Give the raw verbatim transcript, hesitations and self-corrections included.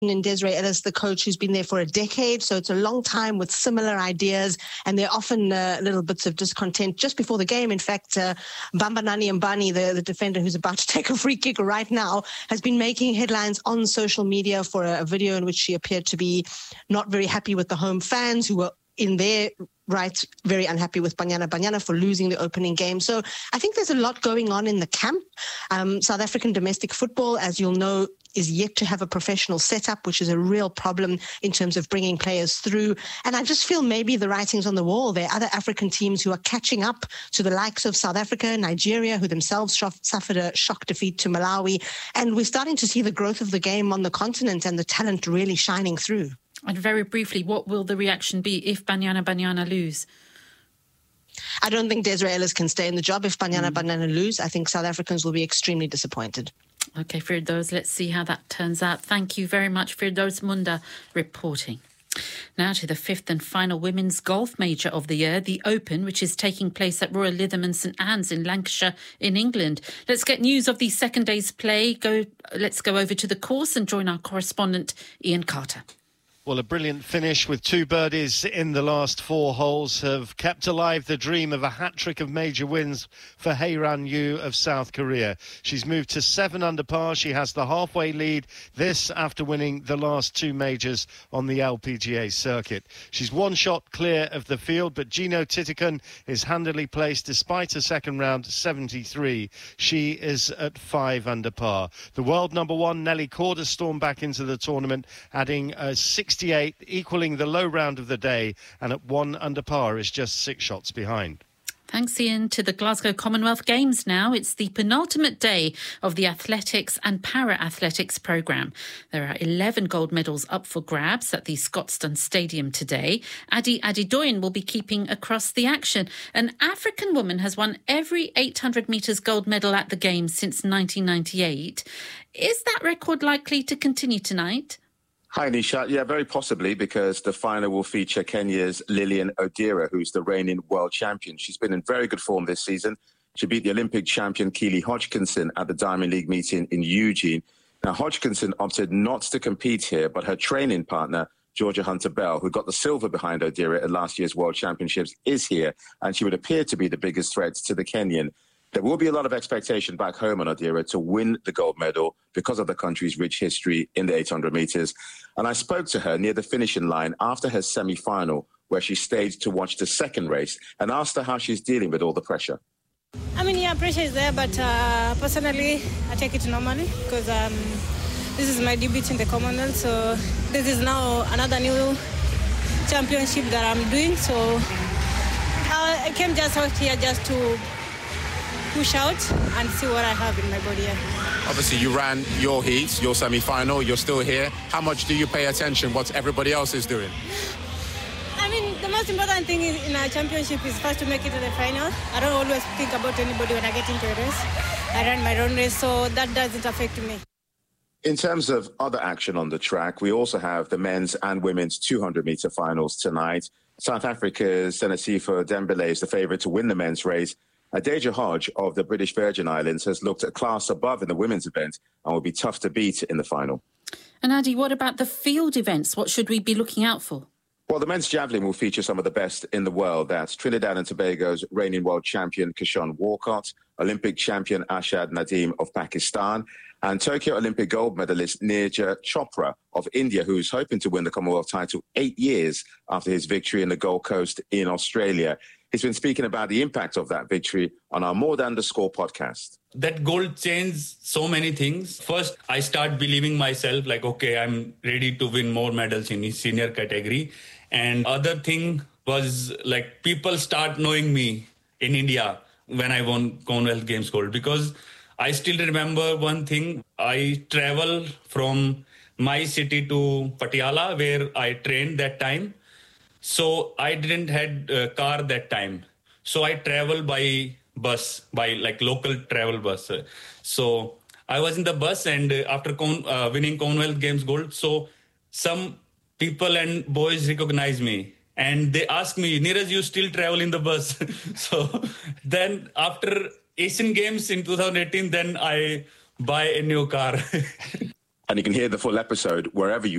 And Desiree Ellis, the coach who's been there for a decade. So it's a long time with similar ideas. And there are often uh, little bits of discontent just before the game. In fact, uh, Bambanani Mbani, the, the defender who's about to take a free kick right now, has been making headlines on social media for a, a video in which she appeared to be not very happy with the home fans who were in their right, very unhappy with Banyana Banyana for losing the opening game. So I think there's a lot going on in the camp. Um, South African domestic football, as you'll know, is yet to have a professional setup, which is a real problem in terms of bringing players through. And I just feel maybe the writing's on the wall. There are other African teams who are catching up to the likes of South Africa, Nigeria, who themselves suffered a shock defeat to Malawi. And we're starting to see the growth of the game on the continent and the talent really shining through. And very briefly, what will the reaction be if Banyana Banyana lose? I don't think Desiree Ellis can stay in the job if Banyana mm. Banyana lose. I think South Africans will be extremely disappointed. OK, Firdaus, let's see how that turns out. Thank you very much, Firdaus Munda, reporting. Now to the fifth and final women's golf major of the year, the Open, which is taking place at Royal Lytham and St Anne's in Lancashire in England. Let's get news of the second day's play. Go. Let's go over to the course and join our correspondent, Ian Carter. Well, a brilliant finish with two birdies in the last four holes have kept alive the dream of a hat-trick of major wins for Hae-Ran Yu of South Korea. She's moved to seven under par. She has the halfway lead, this after winning the last two majors on the L P G A circuit. She's one shot clear of the field, but Gino Titikan is handily placed despite a second round seventy-three. She is at five under par. The world number one, Nelly Korda, stormed back into the tournament, adding a sixty-eight, equaling the low round of the day, and at one under par is just six shots behind. Thanks, Ian. To the Glasgow Commonwealth Games now. It's the penultimate day of the athletics and para-athletics programme. There are eleven gold medals up for grabs at the Scotstoun Stadium today. Adi Adedoyin will be keeping across the action. An African woman has won every eight hundred metres gold medal at the Games since nineteen ninety-eight. Is that record likely to continue tonight? Hi, Nisha. Yeah, very possibly, because the final will feature Kenya's Lillian Odera, who's the reigning world champion. She's been in very good form this season. She beat the Olympic champion Keely Hodgkinson at the Diamond League meeting in Eugene. Now, Hodgkinson opted not to compete here, but her training partner, Georgia Hunter-Bell, who got the silver behind Odera at last year's World Championships, is here, and she would appear to be the biggest threat to the Kenyan. There will be a lot of expectation back home on Odera to win the gold medal because of the country's rich history in the eight hundred metres. And I spoke to her near the finishing line after her semi-final, where she stayed to watch the second race, and asked her how she's dealing with all the pressure. I mean, yeah, pressure is there, but uh, personally, I take it normally because um, this is my debut in the Commonwealth. So this is now another new championship that I'm doing. So I, I came just out here just to push out and see what I have in my body. Obviously, you ran your heats, your semi-final, you're still here. How much do you pay attention what everybody else is doing? I mean, the most important thing in a championship is first to make it to the final. I don't always think about anybody when I get into a race. I run my own race, so that doesn't affect me. In terms of other action on the track, we also have the men's and women's two hundred metre finals tonight. South Africa's Senesifa Dembele is the favourite to win the men's race. Adeja Hodge of the British Virgin Islands has looked a class above in the women's event and will be tough to beat in the final. And Adi, what about the field events? What should we be looking out for? Well, the men's javelin will feature some of the best in the world. That's Trinidad and Tobago's reigning world champion Kishan Walcott, Olympic champion Ashad Nadeem of Pakistan, and Tokyo Olympic gold medalist Neeraj Chopra of India, who's hoping to win the Commonwealth title eight years after his victory in the Gold Coast in Australia. He's been speaking about the impact of that victory on our More Than the Score podcast. That gold changed so many things. First, I start believing myself like, okay, I'm ready to win more medals in his senior category. And other thing was like people start knowing me in India when I won Commonwealth Games gold, because I still remember one thing. I travel from my city to Patiala, where I trained that time. So I didn't had a car that time. So I travel by bus, by like local travel bus. So I was in the bus, and after con- uh, winning Commonwealth Games gold, so some people and boys recognize me. And they ask me, Neeraj, you still travel in the bus? So then after Asian Games in two thousand eighteen, then I buy a new car. And you can hear the full episode wherever you